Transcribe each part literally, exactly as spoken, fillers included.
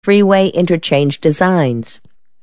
freeway interchange designs.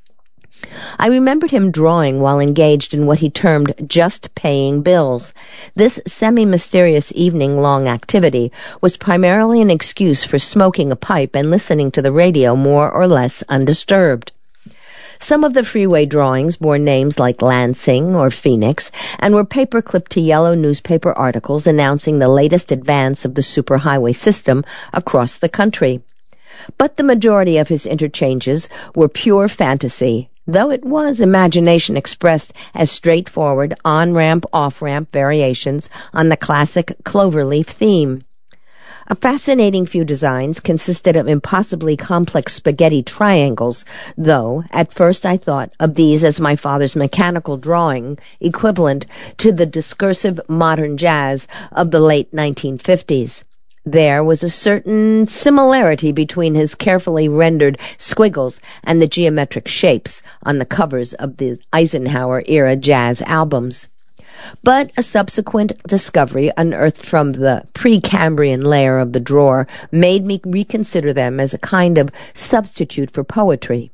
I remembered him drawing while engaged in what he termed just paying bills. This semi-mysterious evening-long activity was primarily an excuse for smoking a pipe and listening to the radio more or less undisturbed. Some of the freeway drawings bore names like Lansing or Phoenix and were paper-clipped to yellow newspaper articles announcing the latest advance of the superhighway system across the country. But the majority of his interchanges were pure fantasy, though it was imagination expressed as straightforward on-ramp, off-ramp variations on the classic cloverleaf theme. A fascinating few designs consisted of impossibly complex spaghetti triangles, though at first I thought of these as my father's mechanical drawing equivalent to the discursive modern jazz of the late nineteen fifties. There was a certain similarity between his carefully rendered squiggles and the geometric shapes on the covers of the Eisenhower-era jazz albums. But a subsequent discovery unearthed from the Precambrian layer of the drawer made me reconsider them as a kind of substitute for poetry.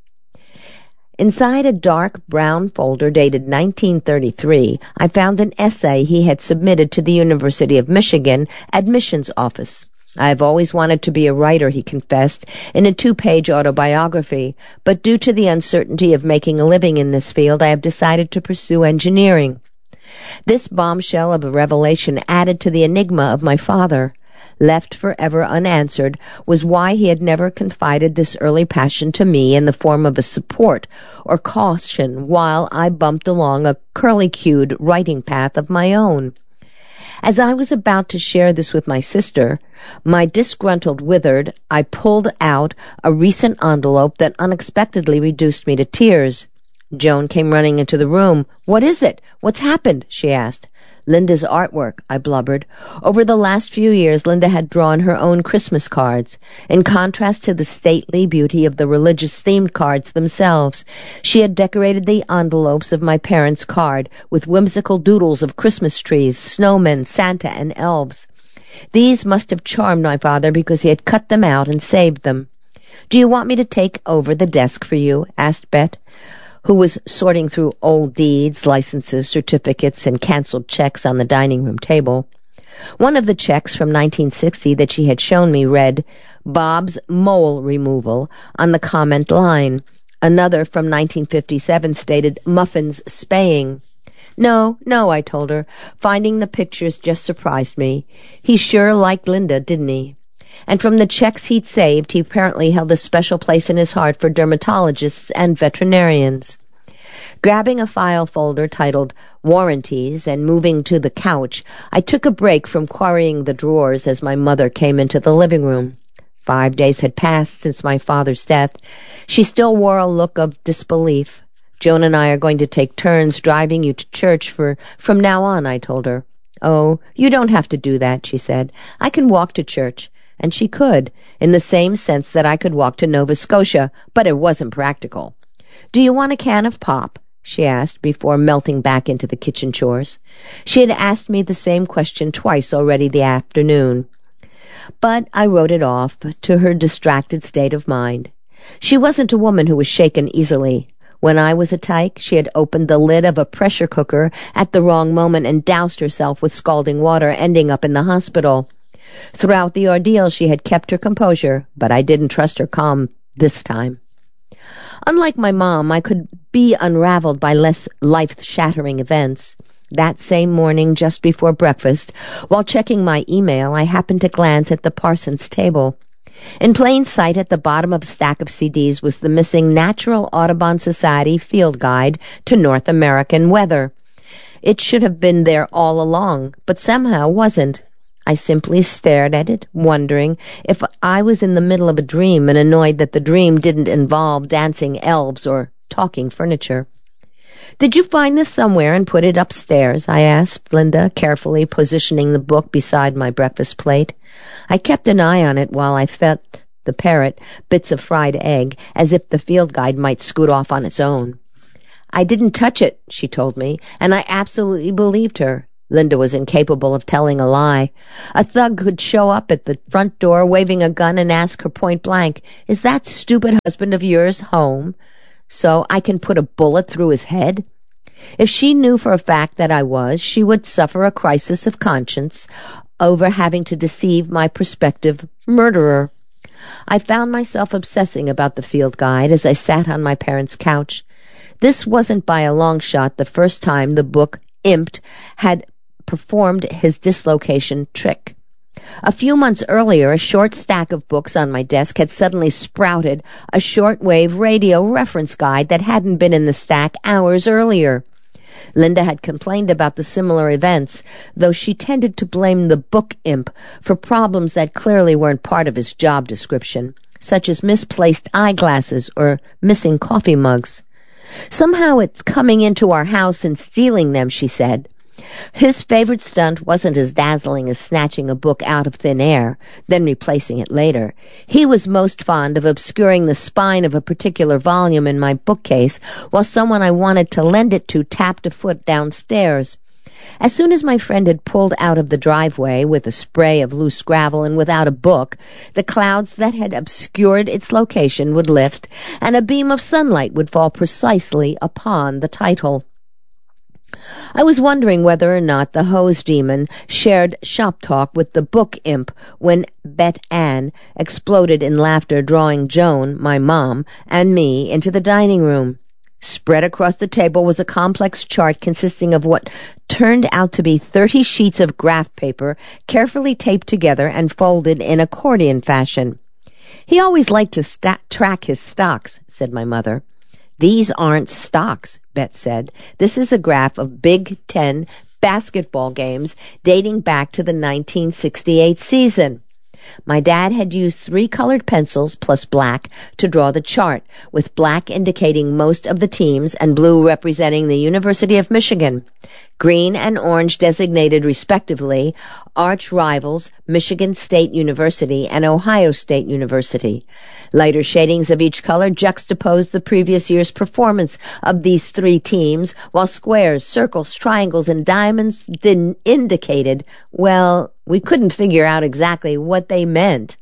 Inside a dark brown folder dated nineteen thirty-three, I found an essay he had submitted to the University of Michigan admissions office. I have always wanted to be a writer, he confessed, in a two-page autobiography, but due to the uncertainty of making a living in this field, I have decided to pursue engineering. This bombshell of a revelation added to the enigma of my father. Left forever unanswered was why he had never confided this early passion to me in the form of a support or caution while I bumped along a curly-cued writing path of my own. As I was about to share this with my sister, my disgruntled withered, I pulled out a recent envelope that unexpectedly reduced me to tears. Joan came running into the room. "What is it? What's happened?" she asked. "Linda's artwork," I blubbered. Over the last few years, Linda had drawn her own Christmas cards. In contrast to the stately beauty of the religious-themed cards themselves, she had decorated the envelopes of my parents' card with whimsical doodles of Christmas trees, snowmen, Santa, and elves. These must have charmed my father because he had cut them out and saved them. "Do you want me to take over the desk for you?" asked Bet, who was sorting through old deeds, licenses, certificates, and canceled checks on the dining room table. One of the checks from nineteen sixty that she had shown me read, "Bob's Mole Removal," on the comment line. Another from nineteen fifty-seven stated, "Muffin's Spaying." No, no, I told her. Finding the pictures just surprised me. He sure liked Linda, didn't he? And from the checks he'd saved, he apparently held a special place in his heart for dermatologists and veterinarians. Grabbing a file folder titled Warranties and moving to the couch, I took a break from quarrying the drawers as my mother came into the living room. Five days had passed since my father's death. She still wore a look of disbelief. "Joan and I are going to take turns driving you to church for from now on," I told her. "Oh, you don't have to do that," she said. "I can walk to church." And she could, in the same sense that I could walk to Nova Scotia, but it wasn't practical. "Do you want a can of pop?" she asked before melting back into the kitchen chores. She had asked me the same question twice already the afternoon, but I wrote it off to her distracted state of mind. She wasn't a woman who was shaken easily. When I was a tyke, she had opened the lid of a pressure cooker at the wrong moment and doused herself with scalding water, ending up in the hospital. Throughout the ordeal, she had kept her composure, but I didn't trust her calm this time. Unlike my mom, I could be unraveled by less life-shattering events. That same morning, just before breakfast, while checking my email, I happened to glance at the Parsons table. In plain sight at the bottom of a stack of C Ds was the missing Natural Audubon Society Field Guide to North American Weather. It should have been there all along, but somehow wasn't. I simply stared at it, wondering if I was in the middle of a dream and annoyed that the dream didn't involve dancing elves or talking furniture. "Did you find this somewhere and put it upstairs?" I asked Linda, carefully positioning the book beside my breakfast plate. I kept an eye on it while I fed the parrot bits of fried egg, as if the field guide might scoot off on its own. "I didn't touch it," she told me, and I absolutely believed her. Linda was incapable of telling a lie. A thug could show up at the front door waving a gun and ask her point blank, "Is that stupid husband of yours home? So I can put a bullet through his head?" If she knew for a fact that I was, she would suffer a crisis of conscience over having to deceive my prospective murderer. I found myself obsessing about the field guide as I sat on my parents' couch. This wasn't by a long shot the first time the book Imped had performed his dislocation trick. A few months earlier, a short stack of books on my desk had suddenly sprouted a shortwave radio reference guide that hadn't been in the stack hours earlier. Linda had complained about the similar events, though she tended to blame the book imp for problems that clearly weren't part of his job description, such as misplaced eyeglasses or missing coffee mugs. "Somehow it's coming into our house and stealing them," she said. His favorite stunt wasn't as dazzling as snatching a book out of thin air, then replacing it later. He was most fond of obscuring the spine of a particular volume in my bookcase while someone I wanted to lend it to tapped a foot downstairs. As soon as my friend had pulled out of the driveway with a spray of loose gravel and without a book, the clouds that had obscured its location would lift, and a beam of sunlight would fall precisely upon the title. I was wondering whether or not the hose demon shared shop talk with the book imp when Bet Ann exploded in laughter, drawing Joan, my mom, and me into the dining room. Spread across the table was a complex chart consisting of what turned out to be thirty sheets of graph paper carefully taped together and folded in accordion fashion. "He always liked to sta- track his stocks," said my mother. "These aren't stocks," Bet said. "This is a graph of Big Ten basketball games dating back to the nineteen sixty-eight season." My dad had used three colored pencils plus black to draw the chart, with black indicating most of the teams and blue representing the University of Michigan. Green and orange designated, respectively, arch rivals Michigan State University and Ohio State University. Lighter shadings of each color juxtaposed the previous year's performance of these three teams, while squares, circles, triangles, and diamonds didn't indicated, well, we couldn't figure out exactly what they meant.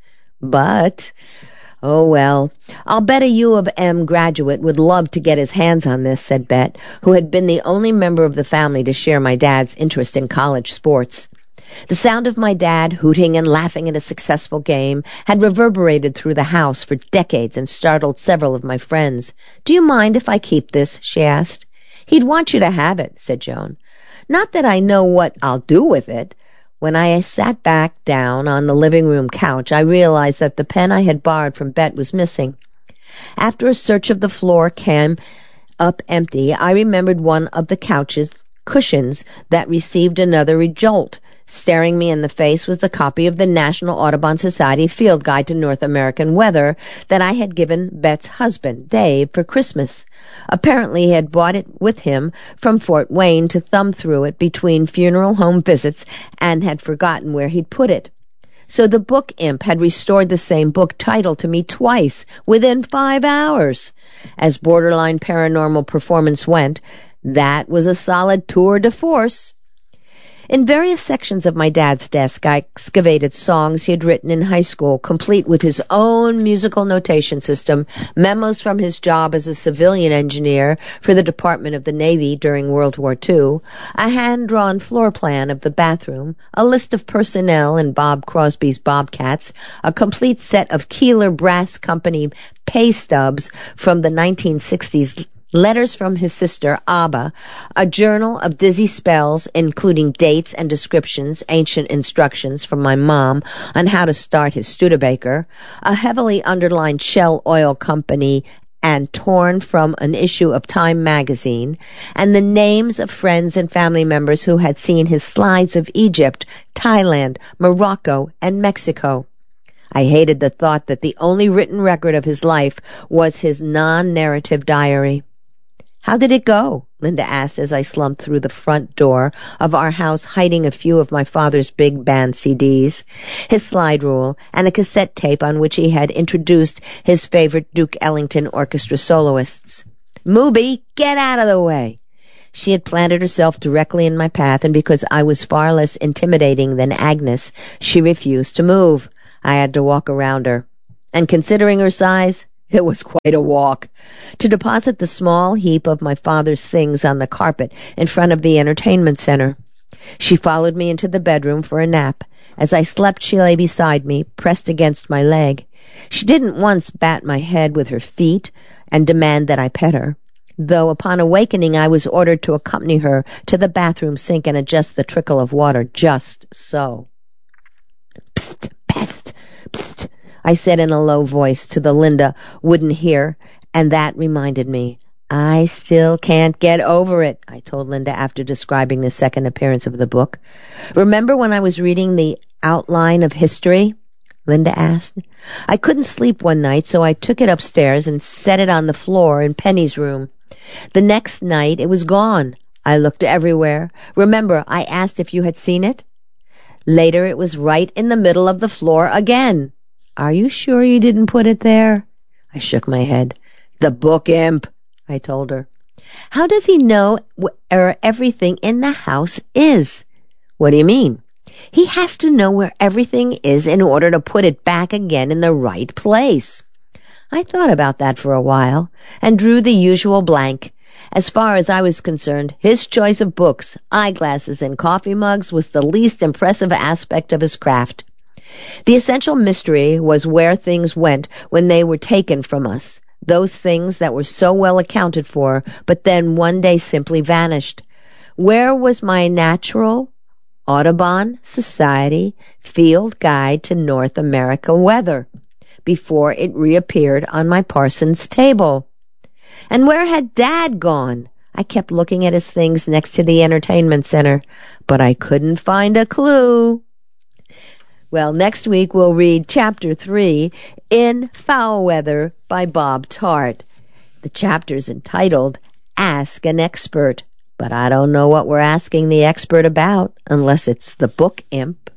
But, oh well, I'll bet a U of M graduate would love to get his hands on this, said Bet, who had been the only member of the family to share my dad's interest in college sports. The sound of my dad hooting and laughing at a successful game had reverberated through the house for decades and startled several of my friends. "Do you mind if I keep this?" she asked. "He'd want you to have it," said Joan. "Not that I know what I'll do with it." When I sat back down on the living room couch, I realized that the pen I had borrowed from Bet was missing. After a search of the floor came up empty, I remembered one of the couch's cushions that received another jolt. Staring me in the face was the copy of the National Audubon Society Field Guide to North American Weather that I had given Bet's husband, Dave, for Christmas. Apparently he had bought it with him from Fort Wayne to thumb through it between funeral home visits and had forgotten where he'd put it. So the book imp had restored the same book title to me twice within five hours. As borderline paranormal performance went, that was a solid tour de force. In various sections of my dad's desk, I excavated songs he had written in high school, complete with his own musical notation system, memos from his job as a civilian engineer for the Department of the Navy during World War Two, a hand-drawn floor plan of the bathroom, a list of personnel in Bob Crosby's Bobcats, a complete set of Keeler Brass Company pay stubs from the nineteen sixties, letters from his sister, Abba, a journal of dizzy spells, including dates and descriptions, ancient instructions from my mom on how to start his Studebaker, a heavily underlined Shell Oil Company and torn from an issue of Time magazine, and the names of friends and family members who had seen his slides of Egypt, Thailand, Morocco, and Mexico. I hated the thought that the only written record of his life was his non-narrative diary. "How did it go?" Linda asked as I slumped through the front door of our house, hiding a few of my father's big band C Ds, his slide rule, and a cassette tape on which he had introduced his favorite Duke Ellington orchestra soloists. "Mooby, get out of the way!" She had planted herself directly in my path, and because I was far less intimidating than Agnes, she refused to move. I had to walk around her. And considering her size, it was quite a walk. To deposit the small heap of my father's things on the carpet in front of the entertainment center. She followed me into the bedroom for a nap. As I slept, she lay beside me, pressed against my leg. She didn't once bat my head with her feet and demand that I pet her, though upon awakening I was ordered to accompany her to the bathroom sink and adjust the trickle of water just so. Psst, pest, psst, I said in a low voice to the Linda wouldn't hear, and that reminded me. I still can't get over it, I told Linda after describing the second appearance of the book. Remember when I was reading the outline of history? Linda asked. I couldn't sleep one night, so I took it upstairs and set it on the floor in Penny's room. The next night it was gone. I looked everywhere. Remember, I asked if you had seen it? Later it was right in the middle of the floor again. Are you sure you didn't put it there? I shook my head. The book imp, I told her. How does he know where everything in the house is? What do you mean? He has to know where everything is in order to put it back again in the right place. I thought about that for a while and drew the usual blank. As far as I was concerned, his choice of books, eyeglasses, and coffee mugs was the least impressive aspect of his craft. The essential mystery was where things went when they were taken from us, those things that were so well accounted for, but then one day simply vanished. Where was my natural Audubon Society Field Guide to North America Weather before it reappeared on my Parsons table? And where had Dad gone? I kept looking at his things next to the entertainment center, but I couldn't find a clue. Well, next week we'll read Chapter three, In Foul Weather by Bob Tart. The chapter's entitled Ask an Expert, but I don't know what we're asking the expert about, unless it's the book imp.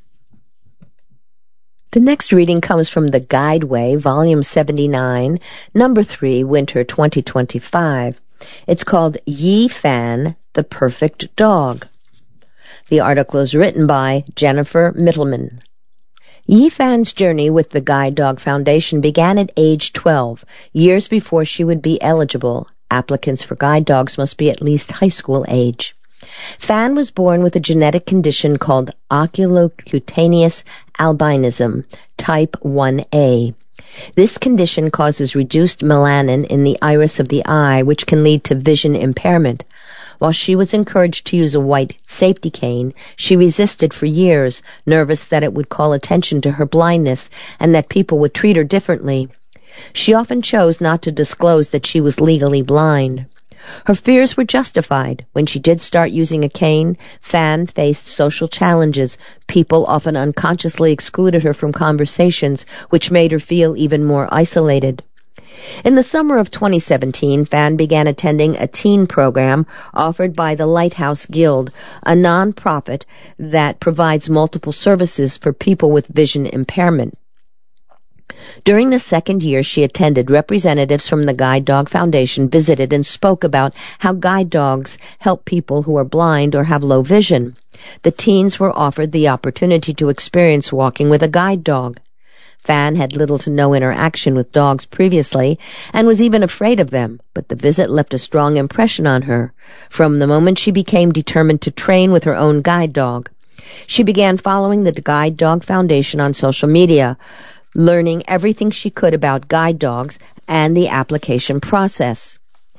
The next reading comes from the Guideway, Volume seventy-nine, Number three, Winter twenty twenty-five. It's called Yi Fan, the Perfect Dog. The article is written by Jennifer Mittleman. Yi Fan's journey with the Guide Dog Foundation began at age twelve, years before she would be eligible. Applicants for guide dogs must be at least high school age. Fan was born with a genetic condition called oculocutaneous albinism, type one A. This condition causes reduced melanin in the iris of the eye, which can lead to vision impairment. While she was encouraged to use a white safety cane, she resisted for years, nervous that it would call attention to her blindness and that people would treat her differently. She often chose not to disclose that she was legally blind. Her fears were justified. When she did start using a cane, Fan faced social challenges. People often unconsciously excluded her from conversations, which made her feel even more isolated. In the summer of twenty seventeen, Fan began attending a teen program offered by the Lighthouse Guild, a non-profit that provides multiple services for people with vision impairment. During the second year she attended, representatives from the Guide Dog Foundation visited and spoke about how guide dogs help people who are blind or have low vision. The teens were offered the opportunity to experience walking with a guide dog. Fan had little to no interaction with dogs previously and was even afraid of them, but the visit left a strong impression on her. From the moment she became determined to train with her own guide dog, she began following the Guide Dog Foundation on social media, learning everything she could about guide dogs and the application process.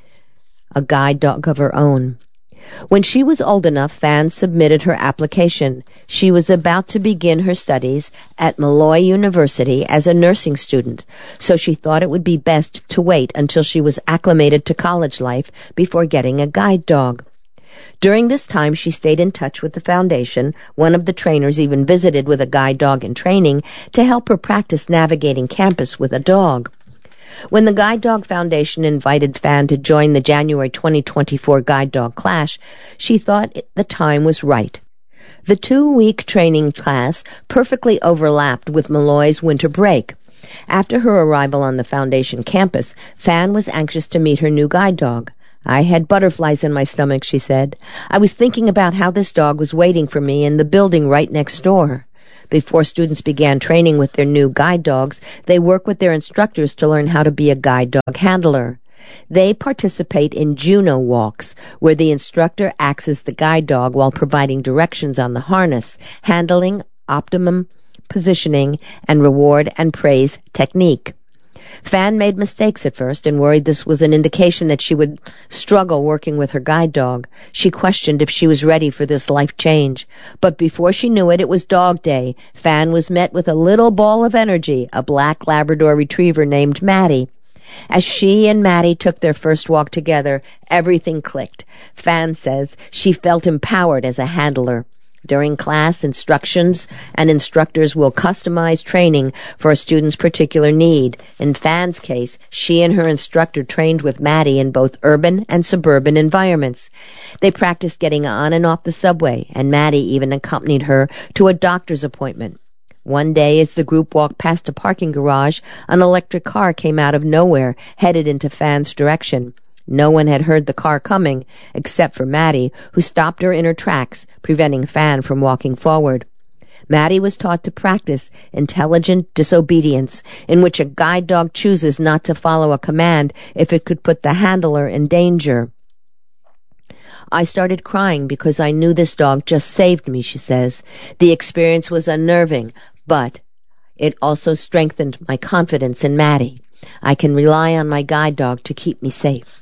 A guide dog of her own. When she was old enough, Fan submitted her application. She was about to begin her studies at Malloy University as a nursing student, so she thought it would be best to wait until she was acclimated to college life before getting a guide dog. During this time, she stayed in touch with the foundation. One of the trainers even visited with a guide dog in training to help her practice navigating campus with a dog. When the Guide Dog Foundation invited Fan to join the January twenty twenty-four Guide Dog Clash, she thought the time was right. The two-week training class perfectly overlapped with Malloy's winter break. After her arrival on the foundation campus, Fan was anxious to meet her new guide dog. I had butterflies in my stomach, she said. I was thinking about how this dog was waiting for me in the building right next door. Before students began training with their new guide dogs, they work with their instructors to learn how to be a guide dog handler. They participate in Juno walks, where the instructor acts as the guide dog while providing directions on the harness, handling, optimum positioning, and reward and praise technique. Fan made mistakes at first and worried this was an indication that she would struggle working with her guide dog. She questioned if she was ready for this life change. But before she knew it, it was dog day. Fan was met with a little ball of energy, a black Labrador retriever named Maddie. As she and Maddie took their first walk together, everything clicked. Fan says she felt empowered as a handler. During class, instructions and instructors will customize training for a student's particular need. In Fan's case, she and her instructor trained with Maddie in both urban and suburban environments. They practiced getting on and off the subway, and Maddie even accompanied her to a doctor's appointment. One day, as the group walked past a parking garage, an electric car came out of nowhere, headed into Fan's direction. No one had heard the car coming, except for Maddie, who stopped her in her tracks, preventing Fan from walking forward. Maddie was taught to practice intelligent disobedience, in which a guide dog chooses not to follow a command if it could put the handler in danger. I started crying because I knew this dog just saved me, she says. The experience was unnerving, but it also strengthened my confidence in Maddie. I can rely on my guide dog to keep me safe.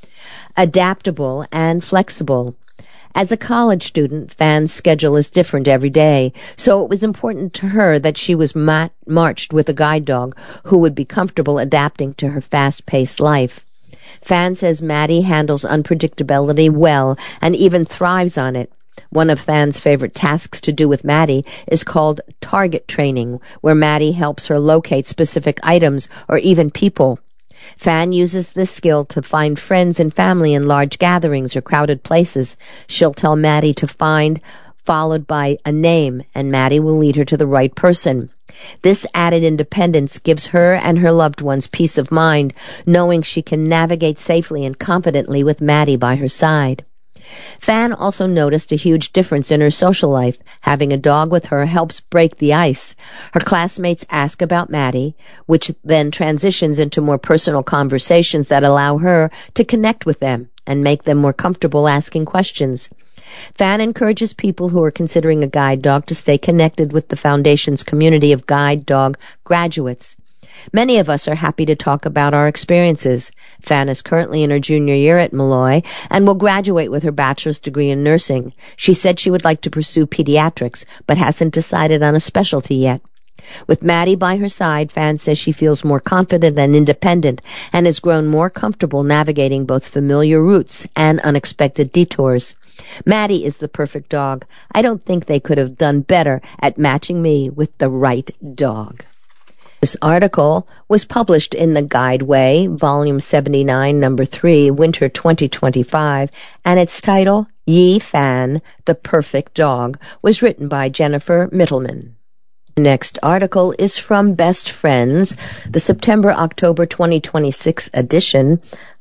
Adaptable and flexible. As a college student, Fan's schedule is different every day, so it was important to her that she was ma- marched with a guide dog who would be comfortable adapting to her fast-paced life. Fan says Maddie handles unpredictability well and even thrives on it. One of Fan's favorite tasks to do with Maddie is called target training, where Maddie helps her locate specific items or even people. Fan uses this skill to find friends and family in large gatherings or crowded places. She'll tell Maddie to find, followed by a name, and Maddie will lead her to the right person. This added independence gives her and her loved ones peace of mind, knowing she can navigate safely and confidently with Maddie by her side. Fan also noticed a huge difference in her social life. Having a dog with her helps break the ice. Her classmates ask about Maddie, which then transitions into more personal conversations that allow her to connect with them and make them more comfortable asking questions. Fan encourages people who are considering a guide dog to stay connected with the Foundation's community of guide dog graduates. Many of us are happy to talk about our experiences. Fan is currently in her junior year at Malloy and will graduate with her bachelor's degree in nursing. She said she would like to pursue pediatrics, but hasn't decided on a specialty yet. With Maddie by her side, Fan says she feels more confident and independent and has grown more comfortable navigating both familiar routes and unexpected detours. Maddie is the perfect dog. I don't think they could have done better at matching me with the right dog. This article was published in The Guideway, Volume seventy-nine, Number three, Winter twenty twenty-five, and its title, Yi Fan, The Perfect Dog, was written by Jennifer Mittelman. The next article is from Best Friends, the September-October twenty twenty-six edition.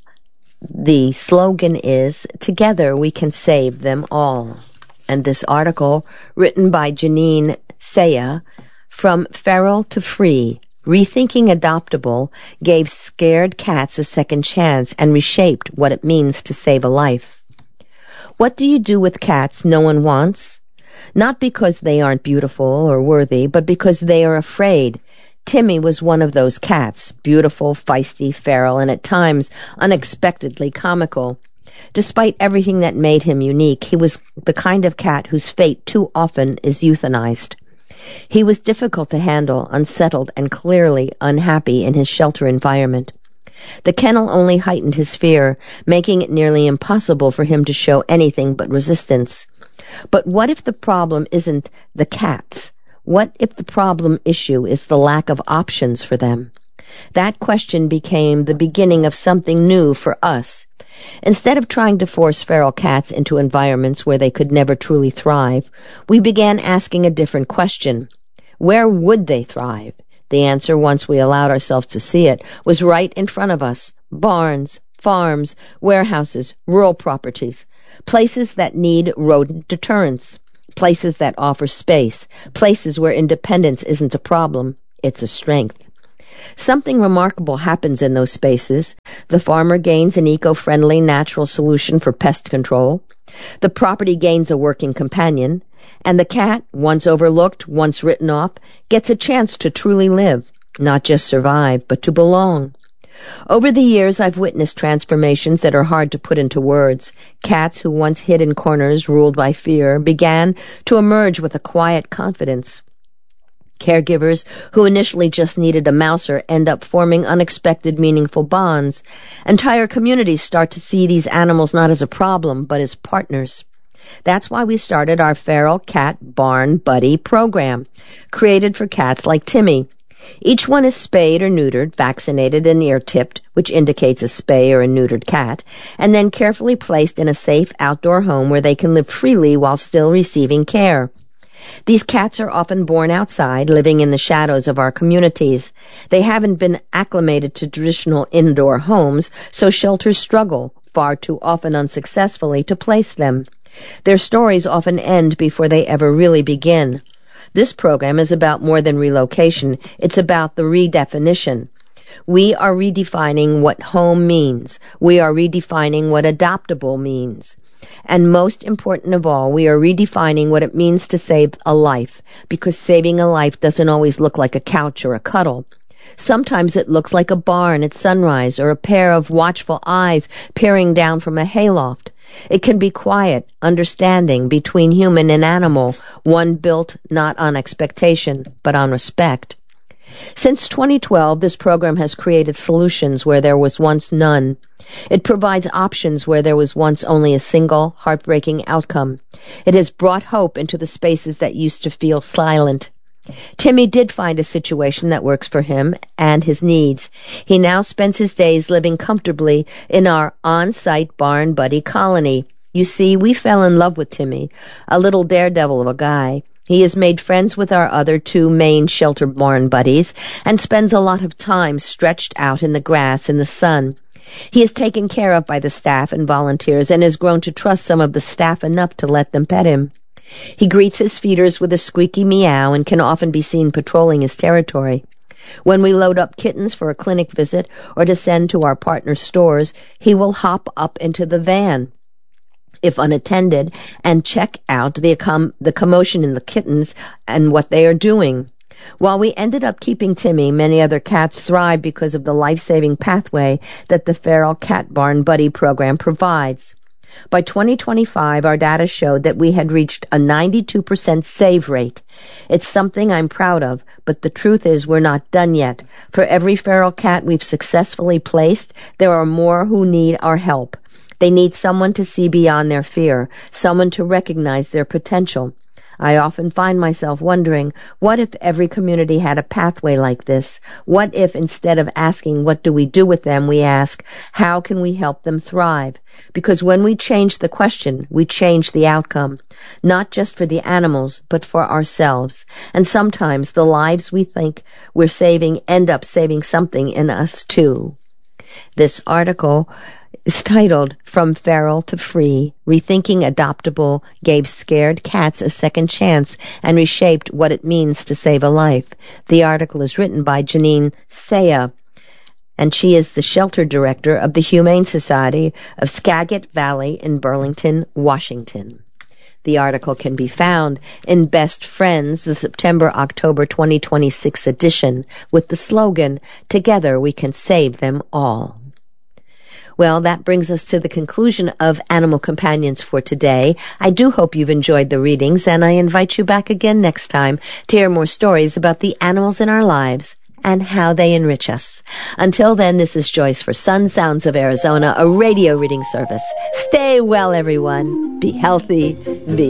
The slogan is, Together We Can Save Them All. And this article, written by Janine Saya, From Feral to Free, Rethinking Adoptable gave scared cats a second chance and reshaped what it means to save a life. What do you do with cats no one wants? Not because they aren't beautiful or worthy, but because they are afraid. Timmy was one of those cats, beautiful, feisty, feral, and at times unexpectedly comical. Despite everything that made him unique, he was the kind of cat whose fate too often is euthanized. He was difficult to handle, unsettled, and clearly unhappy in his shelter environment. The kennel only heightened his fear, making it nearly impossible for him to show anything but resistance. But what if the problem isn't the cats? What if the problem issue is the lack of options for them? That question became the beginning of something new for us. Instead of trying to force feral cats into environments where they could never truly thrive, we began asking a different question. Where would they thrive? The answer, once we allowed ourselves to see it, was right in front of us. Barns, farms, warehouses, rural properties, places that need rodent deterrence, places that offer space, places where independence isn't a problem, it's a strength. Something remarkable happens in those spaces. The farmer gains an eco-friendly natural solution for pest control. The property gains a working companion. And the cat, once overlooked, once written off, gets a chance to truly live, not just survive, but to belong. Over the years, I've witnessed transformations that are hard to put into words. Cats who once hid in corners, ruled by fear, began to emerge with a quiet confidence. Caregivers who initially just needed a mouser end up forming unexpected, meaningful bonds. Entire communities start to see these animals not as a problem, but as partners. That's why we started our Feral Cat Barn Buddy program, created for cats like Timmy. Each one is spayed or neutered, vaccinated and ear-tipped, which indicates a spay or a neutered cat, and then carefully placed in a safe outdoor home where they can live freely while still receiving care. These cats are often born outside, living in the shadows of our communities. They haven't been acclimated to traditional indoor homes, so shelters struggle, far too often unsuccessfully, to place them. Their stories often end before they ever really begin. This program is about more than relocation. It's about the redefinition. We are redefining what home means. We are redefining what adoptable means. And most important of all, we are redefining what it means to save a life, because saving a life doesn't always look like a couch or a cuddle. Sometimes it looks like a barn at sunrise or a pair of watchful eyes peering down from a hayloft. It can be quiet, understanding between human and animal, one built not on expectation, but on respect. Since twenty twelve, this program has created solutions where there was once none. It provides options where there was once only a single, heartbreaking outcome. It has brought hope into the spaces that used to feel silent. Timmy did find a situation that works for him and his needs. He now spends his days living comfortably in our on-site Barn Buddy colony. You see, we fell in love with Timmy, a little daredevil of a guy. He has made friends with our other two main shelter barn buddies and spends a lot of time stretched out in the grass in the sun. He is taken care of by the staff and volunteers and has grown to trust some of the staff enough to let them pet him. He greets his feeders with a squeaky meow and can often be seen patrolling his territory. When we load up kittens for a clinic visit or to send to our partner stores, he will hop up into the van, if unattended, and check out the, com- the commotion in the kittens and what they are doing. While we ended up keeping Timmy, many other cats thrive because of the life-saving pathway that the Feral Cat Barn Buddy program provides. By twenty twenty-five, our data showed that we had reached a ninety-two percent save rate. It's something I'm proud of, but the truth is we're not done yet. For every feral cat we've successfully placed, there are more who need our help. They need someone to see beyond their fear, someone to recognize their potential. I often find myself wondering, what if every community had a pathway like this? What if instead of asking, what do we do with them, we ask, how can we help them thrive? Because when we change the question, we change the outcome, not just for the animals, but for ourselves. And sometimes the lives we think we're saving end up saving something in us too. This article is titled From Feral to Free, Rethinking Adoptable Gave Scared Cats a Second Chance and Reshaped What It Means to Save a Life. The article is written by Janine Saya, and she is the shelter director of the Humane Society of Skagit Valley in Burlington, Washington. The article can be found in Best Friends, the September-October twenty twenty-six edition, with the slogan, Together We Can Save Them All. Well, that brings us to the conclusion of Animal Companions for today. I do hope you've enjoyed the readings, and I invite you back again next time to hear more stories about the animals in our lives and how they enrich us. Until then, this is Joyce for Sun Sounds of Arizona, a radio reading service. Stay well, everyone. Be healthy. Be